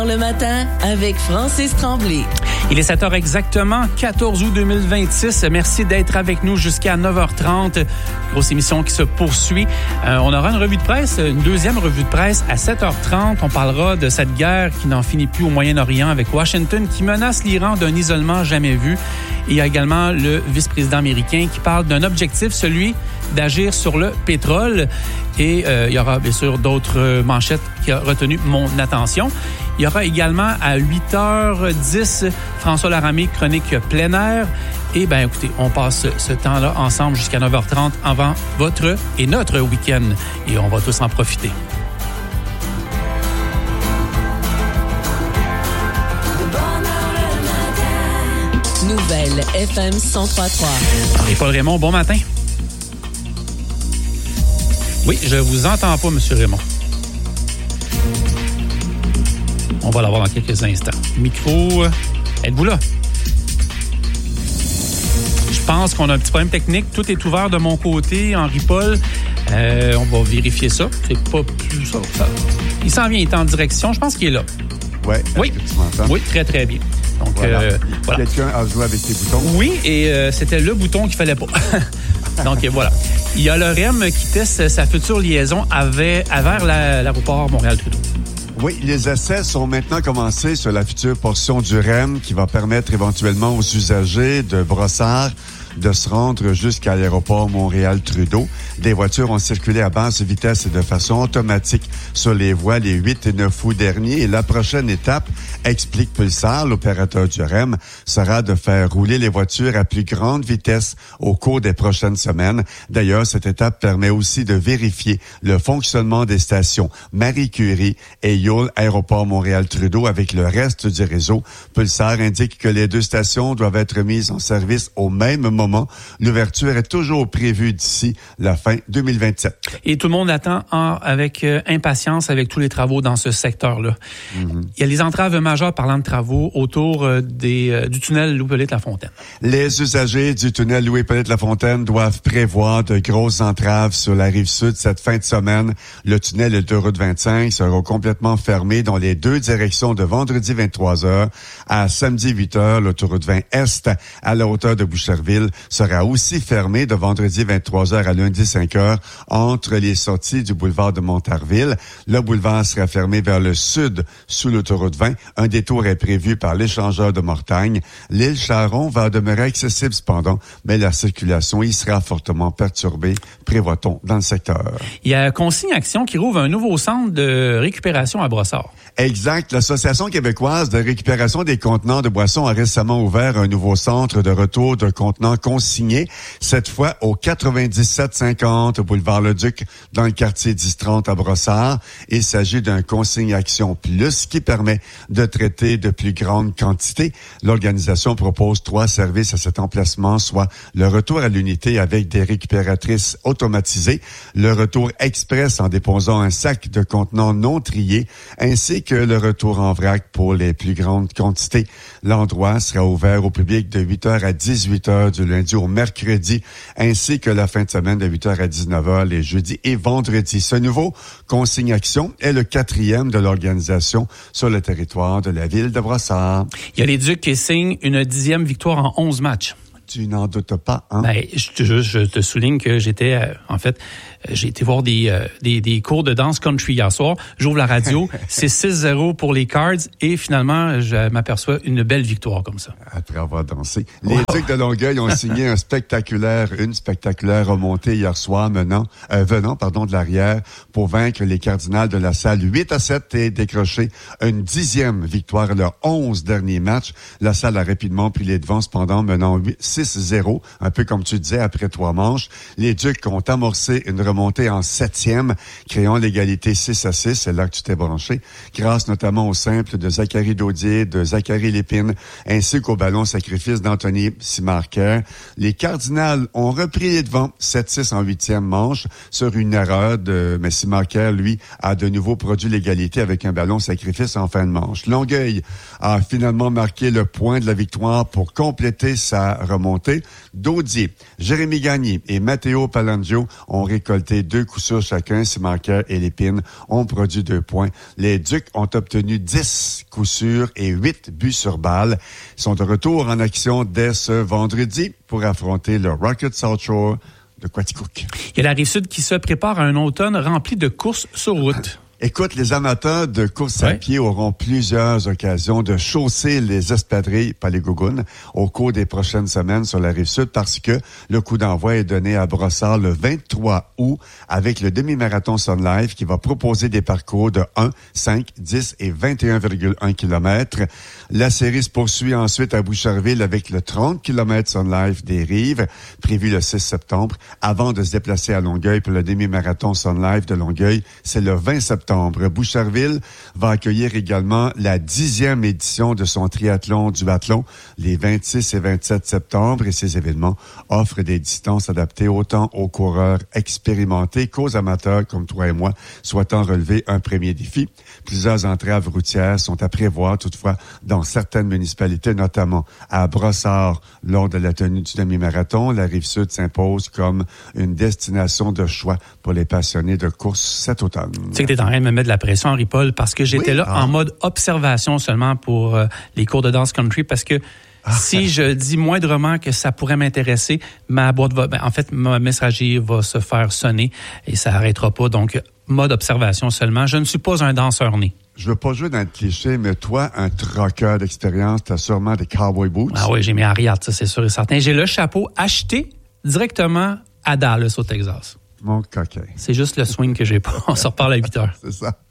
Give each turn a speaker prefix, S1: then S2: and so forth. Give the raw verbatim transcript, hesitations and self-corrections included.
S1: Le matin avec Francis Tremblay.
S2: Il est sept heures exactement, quatorze août deux mille vingt-six. Merci d'être avec nous jusqu'à neuf heures trente. Grosse émission qui se poursuit. Euh, on aura une revue de presse, une deuxième revue de presse à sept heures trente. On parlera de cette guerre qui n'en finit plus au Moyen-Orient avec Washington qui menace l'Iran d'un isolement jamais vu. Et il y a également le vice-président américain qui parle d'un objectif, celui d'agir sur le pétrole. Et euh, il y aura bien sûr d'autres manchettes qui ont retenu mon attention. Il y aura également à huit heures dix, François Laramie, chronique plein air. Et bien, écoutez, on passe ce temps-là ensemble jusqu'à neuf heures trente avant votre et notre week-end. Et on va tous en profiter.
S1: Nouvelle F M cent trois point trois.
S2: Et Paul Raymond, bon matin. Oui, je vous entends pas, M. Raymond. On va l'avoir dans quelques instants. Micro, êtes-vous là? Je pense qu'on a un petit problème technique. Tout est ouvert de mon côté, Henri Paul. Euh, on va vérifier ça. C'est pas plus ça. ça. Il s'en vient, il est en direction. Je pense qu'il est là.
S3: Ouais,
S2: oui,
S3: tu m'entends?
S2: Oui, très, très bien. Donc,
S3: voilà.
S2: Euh, voilà.
S3: Quelqu'un a joué avec tes boutons?
S2: Oui, et euh, c'était le bouton qu'il fallait pas. Donc, voilà. Il y a l'O R E M qui teste sa future liaison avec, vers la, l'aéroport Montréal-Trudeau.
S3: Oui, les essais sont maintenant commencés sur la future portion du R E M qui va permettre éventuellement aux usagers de Brossard de se rendre jusqu'à l'aéroport Montréal-Trudeau. Des voitures ont circulé à basse vitesse et de façon automatique sur les voies les huit et neuf août dernier. Et la prochaine étape, explique Pulsar, l'opérateur du R E M, sera de faire rouler les voitures à plus grande vitesse au cours des prochaines semaines. D'ailleurs, cette étape permet aussi de vérifier le fonctionnement des stations Marie Curie et Yule Aéroport Montréal-Trudeau avec le reste du réseau. Pulsar indique que les deux stations doivent être mises en service au même moment. Moment. L'ouverture est toujours prévue d'ici la fin deux mille vingt-sept.
S2: Et tout le monde attend en, avec euh, impatience avec tous les travaux dans ce secteur-là. Mm-hmm. Il y a les entraves majeures parlant de travaux autour euh, des, euh, du tunnel Louis-Hippolyte-Lafontaine.
S3: Les usagers du tunnel Louis-Hippolyte-Lafontaine doivent prévoir de grosses entraves sur la rive sud cette fin de semaine. Le tunnel et l'autoroute vingt-cinq seront complètement fermés dans les deux directions de vendredi vingt-trois heures à samedi huit heures. L'autoroute vingt Est à la hauteur de Boucherville sera aussi fermé de vendredi vingt-trois heures à lundi cinq heures entre les sorties du boulevard de Montarville. Le boulevard sera fermé vers le sud sous l'autoroute vingt. Un détour est prévu par l'échangeur de Mortagne. L'île Charon va demeurer accessible cependant, mais la circulation y sera fortement perturbée, prévoit-on, dans le secteur.
S2: Il y a Consigne Action qui rouvre un nouveau centre de récupération à Brossard.
S3: Exact. L'Association québécoise de récupération des contenants de boissons a récemment ouvert un nouveau centre de retour de contenants consignés, cette fois au quatre-vingt-dix-sept cinquante boulevard Leduc, dans le quartier dix trente à Brossard. Il s'agit d'un Consigne Action Plus qui permet de traiter de plus grandes quantités. L'organisation propose trois services à cet emplacement, soit le retour à l'unité avec des récupératrices automatisées, le retour express en déposant un sac de contenants non triés, ainsi que le retour en vrac pour les plus grandes quantités. L'endroit sera ouvert au public de huit heures à dix-huit heures du lundi au mercredi, ainsi que la fin de semaine de huit heures à dix-neuf heures les jeudis et vendredis. Ce nouveau Consigne Action est le quatrième de l'organisation sur le territoire de la ville de Brossard.
S2: Il y a les Ducs qui signent une dixième victoire en onze matchs.
S3: Tu n'en doutes pas, hein?
S2: Ben, je te, je te souligne que j'étais, euh, en fait, euh, j'ai été voir des, euh, des, des cours de danse country hier soir. J'ouvre la radio, c'est six zéro pour les Cards et finalement, je m'aperçois une belle victoire comme ça.
S3: Après avoir dansé. Les wow. Ducs de Longueuil ont signé un spectaculaire, une spectaculaire remontée hier soir menant, euh, venant, pardon, de l'arrière pour vaincre les Cardinals de la Salle huit à sept et décrocher une dixième victoire à leurs onze derniers matchs. La Salle a rapidement pris les devants cependant menant six zéro, un peu comme tu disais, après trois manches. Les Ducs ont amorcé une remontée en septième, créant l'égalité six à six, c'est là que tu t'es branché, grâce notamment au simple de Zachary Daudier, de Zachary Lépine, ainsi qu'au ballon sacrifice d'Anthony Simarker. Les Cardinals ont repris les devants, sept six en huitième manche, sur une erreur de, mais Simarker, lui, a de nouveau produit l'égalité avec un ballon sacrifice en fin de manche. Longueuil a finalement marqué le point de la victoire pour compléter sa remontée remonter. Daudier, Jérémy Gagné et Matteo Palangio ont récolté deux coups sûrs chacun. Simancaire et Lépine ont produit deux points. Les Ducs ont obtenu dix coups sûrs et huit buts sur balle. Ils sont de retour en action dès ce vendredi pour affronter le Rocket South Shore de Quaticook.
S2: Il y a la Rive-Sud qui se prépare à un automne rempli de courses sur route.
S3: Écoute, les amateurs de course à
S2: ouais.
S3: pied auront plusieurs occasions de chausser les espadrilles, pas les gougounes, au cours des prochaines semaines sur la Rive-Sud parce que le coup d'envoi est donné à Brossard le vingt-trois août avec le demi-marathon Sun Life qui va proposer des parcours de un, cinq, dix et vingt et un virgule un kilomètres. La série se poursuit ensuite à Boucherville avec le trente kilomètres Sun Life des Rives, prévu le six septembre, avant de se déplacer à Longueuil pour le demi-marathon Sun Life de Longueuil. C'est le vingt septembre. Boucherville va accueillir également la dixième édition de son triathlon duathlon les vingt-six et vingt-sept septembre et ces événements offrent des distances adaptées autant aux coureurs expérimentés qu'aux amateurs comme toi et moi souhaitant relever un premier défi. Plusieurs entraves routières sont à prévoir toutefois dans certaines municipalités, notamment à Brossard lors de la tenue du demi-marathon. La Rive-Sud s'impose comme une destination de choix pour les passionnés de course cet automne.
S2: Tu sais que t'es en train de me mettre de la pression, Henri-Paul, parce que j'étais oui, là ah. en mode observation seulement pour euh, les cours de danse country, parce que ah. si je dis moindrement que ça pourrait m'intéresser, ma boîte va, ben, en fait, ma messagerie va se faire sonner et ça arrêtera pas. Donc, mode observation seulement. Je ne suis pas un danseur né.
S3: Je veux pas jouer dans le cliché, mais toi, un troqueur d'expérience, t'as sûrement des cowboy boots.
S2: Ah oui, j'ai mis Ariat, ça c'est sûr et certain. J'ai le chapeau acheté directement à Dallas, au Texas.
S3: Mon coquin.
S2: C'est juste le swing que j'ai pas. On se reparle à huit heures.
S3: C'est ça.